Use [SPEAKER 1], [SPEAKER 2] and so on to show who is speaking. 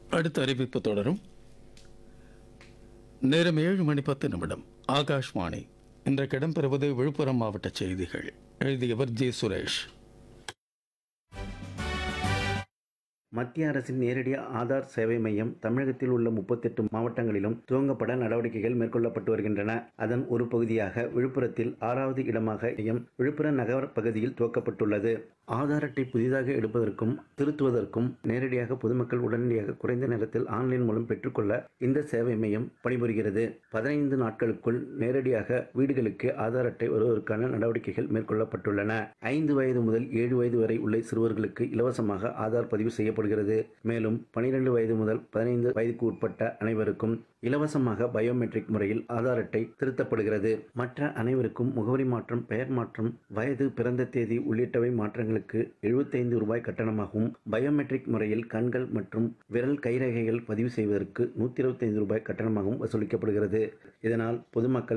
[SPEAKER 1] அடுத்த அறிவிப்பு தொடரும். நேரம் 7:10. ஆகாஷ்வாணி. இன்றைக்கு இடம்பெறுவது விழுப்புரம் மாவட்ட செய்திகள். எழுதியவர் ஜே சுரேஷ்.
[SPEAKER 2] மத்திய அரசின் நேரடி ஆதார் சேவை மையம் தமிழகத்தில் உள்ள 38 மாவட்டங்களிலும் துவங்கப்பட நடவடிக்கைகள் மேற்கொள்ளப்பட்டு வருகின்றன. அதன் ஒரு பகுதியாக விழுப்புரத்தில் 6வது இடமாக விழுப்புரம் நகர பகுதியில் துவக்கப்பட்டுள்ளது. ஆதார் அட்டை புதிதாக எடுப்பதற்கும் திருத்துவதற்கும் நேரடியாக பொதுமக்கள் உடனடியாக குறைந்த நேரத்தில் ஆன்லைன் மூலம் பெற்றுக்கொள்ள இந்த சேவை மையம் பணிபுரிகிறது. 15 நாட்களுக்குள் நேரடியாக வீடுகளுக்கு ஆதார் அட்டை வருவதற்கான நடவடிக்கைகள் மேற்கொள்ளப்பட்டுள்ளன. 5 வயது முதல் 7 வயது வரை உள்ள சிறுவர்களுக்கு இலவசமாக ஆதார் பதிவு செய்யப்படுகிறது. மேலும் 12 வயது முதல் 15 வயதுக்கு உட்பட்ட அனைவருக்கும் இலவசமாக பயோமெட்ரிக் முறையில் ஆதார் அட்டை திருத்தப்படுகிறது. மற்ற அனைவருக்கும் முகவரி மாற்றம், பெயர் மாற்றம், வயது, பிறந்த தேதி உள்ளிட்டவை மாற்றங்களுக்கு 75 ரூபாய் கட்டணமாகவும், பயோமெட்ரிக் முறையில் கண்கள் மற்றும் விரல் கைரேகைகள் பதிவு செய்வதற்கு 125 ரூபாய் கட்டணமாகவும் வசூலிக்கப்படுகிறது. இதனால் பொதுமக்கள்